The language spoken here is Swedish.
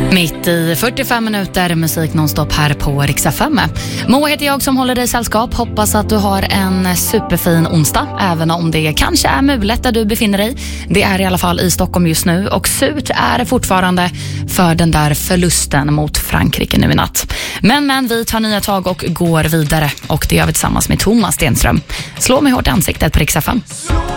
Mitt i 45 minuter musik nonstop här på Rix FM. Moa heter jag som håller dig sällskap. Hoppas att du har en superfin onsdag, även om det kanske är mulet där du befinner dig. Det är i alla fall i Stockholm just nu, och surt är det fortfarande för den där förlusten mot Frankrike nu i natt. Men vi tar nya tag och går vidare, och det gör vi tillsammans med Thomas Stenström. Slå mig hårt i ansiktet på Rix FM.